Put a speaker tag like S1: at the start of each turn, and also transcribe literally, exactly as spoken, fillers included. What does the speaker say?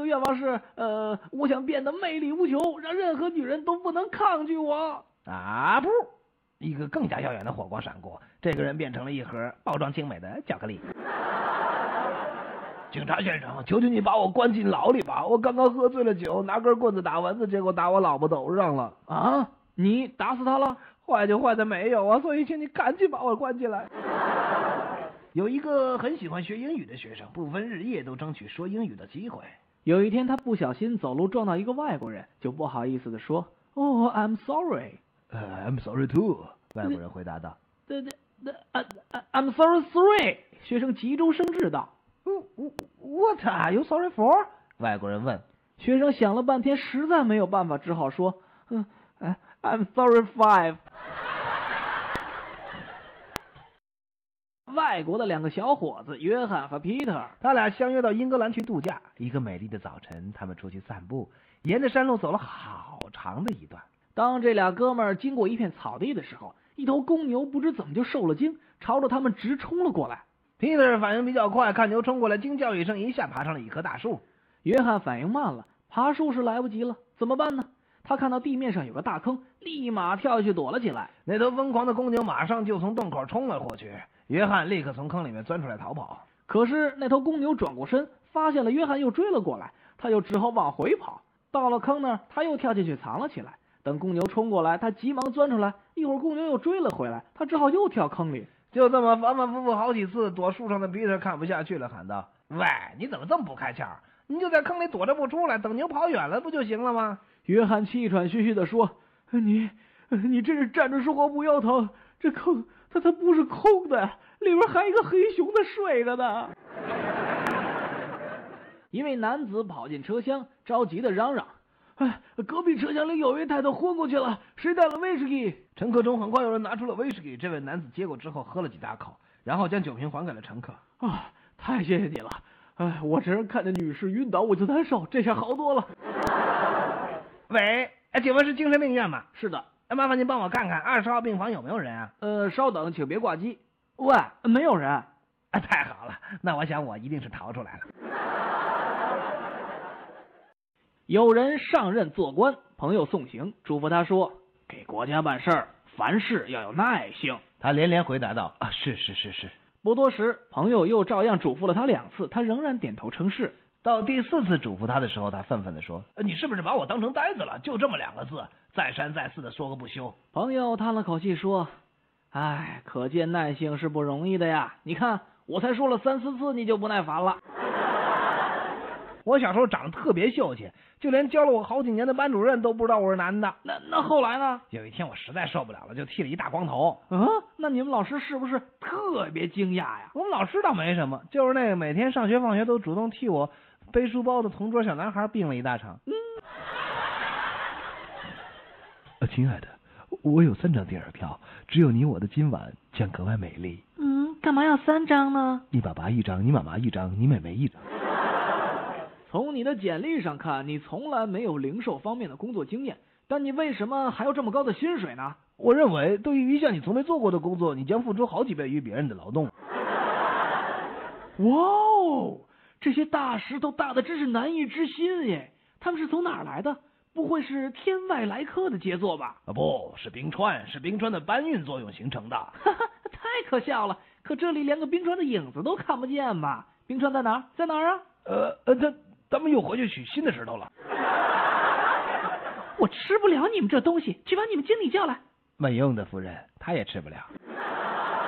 S1: 愿望是，呃，我想变得魅力无穷，让任何女人都不能抗拒我。
S2: 啊不！一个更加耀眼的火光闪过，这个人变成了一盒包装精美的巧克力。警察先生，求求你把我关进牢里吧！我刚刚喝醉了酒，拿根棍子打蚊子，结果打我老婆头上了。
S1: 啊？你打死他了？
S2: 坏就坏在没有啊，所以请你赶紧把我关进来。有一个很喜欢学英语的学生，不分日夜都争取说英语的机会。
S1: 有一天，他不小心走路撞到一个外国人，就不好意思地说：“哦、oh, ，I'm sorry。”
S2: 呃、uh, ，I'm sorry too。外国人回答道。
S1: 对对对，呃，I'm sorry three。学生急中生智道。
S2: What are you sorry for？ 外国人问。
S1: 学生想了半天，实在没有办法，只好说：“嗯、呃、，I'm sorry five。”外国的两个小伙子约翰和皮特，
S2: 他俩相约到英格兰去度假。一个美丽的早晨，他们出去散步，沿着山路走了好长的一段。
S1: 当这俩哥们儿经过一片草地的时候，一头公牛不知怎么就受了惊，朝着他们直冲了过来。
S2: 皮特反应比较快，看牛冲过来，惊叫一声，一下爬上了一棵大树。
S1: 约翰反应慢了，爬树是来不及了，怎么办呢？他看到地面上有个大坑，立马跳下去躲了起来。
S2: 那头疯狂的公牛马上就从洞口冲了过去，约翰立刻从坑里面钻出来逃跑。
S1: 可是那头公牛转过身，发现了约翰又追了过来，他又只好往回跑。到了坑那儿，他又跳进去藏了起来。等公牛冲过来，他急忙钻出来，一会儿公牛又追了回来，他只好又跳坑里。
S2: 就这么反反复复好几次，躲树上的皮特看不下去了，喊道：“喂，你怎么这么不开窍？你就在坑里躲着不出来，等牛跑远了不就行了吗？”
S1: 约翰气喘吁吁地说：“你，你真是站着说话不腰疼，这坑它它不是空的，里边还有一个黑熊在睡着呢。”一位男子跑进车厢，着急地嚷嚷：“哎，隔壁车厢里有一太太昏过去了，谁带了威士忌？”
S2: 乘客中很快有人拿出了威士忌，这位男子接过之后喝了几大口，然后将酒瓶还给了乘客。
S1: 啊，太谢谢你了！哎，我这人看见女士晕倒我就难受，这下好多了。
S2: 喂，哎，请问是精神病院吗？
S1: 是的。
S2: 哎，麻烦您帮我看看二十号病房有没有人啊？
S1: 呃，稍等，请别挂机。喂，没有人。
S2: 啊，太好了，那我想我一定是逃出来了。
S1: 有人上任做官，朋友送行，嘱咐他说：“给国家办事儿，凡事要有耐性。”
S2: 他连连回答道：“啊，是是是是。”
S1: 不多时，朋友又照样嘱咐了他两次，他仍然点头称是。
S2: 到第四次嘱咐他的时候，他愤愤地说：“你是不是把我当成呆子了？就这么两个字，再三再四的说个不休。”
S1: 朋友叹了口气说：“哎，可见耐性是不容易的呀。你看，我才说了三四次，你就不耐烦了。”
S2: 我小时候长得特别秀气，就连教了我好几年的班主任都不知道我是男的。
S1: 那那后来呢？
S2: 有一天我实在受不了了，就剃了一大光头。
S1: 啊，那你们老师是不是特别惊讶呀？
S2: 我们老师倒没什么，就是那个每天上学放学都主动替我背书包的同桌小男孩病了一大场。嗯。呃，亲爱的，我有三张电影票，只有你我的今晚将格外美丽。
S1: 嗯，干嘛要三张呢？
S2: 你爸爸一张，你妈妈一张，你妹妹一张。
S1: 从你的简历上看，你从来没有零售方面的工作经验，但你为什么还有这么高的薪水呢？
S2: 我认为，对于一项你从没做过的工作，你将付出好几倍于别人的劳动。
S1: 哇哦，这些大石头大的真是难以置信耶！他们是从哪儿来的？不会是天外来客的杰作吧？
S2: 啊，不是冰川，是冰川的搬运作用形成的。
S1: 哈哈，太可笑了！可这里连个冰川的影子都看不见吧？冰川在哪儿？在哪儿啊？
S2: 呃呃，他咱们又回去取新的石头了。
S1: 我吃不了你们这东西，去把你们经理叫来。
S2: 没用的，夫人，他也吃不了。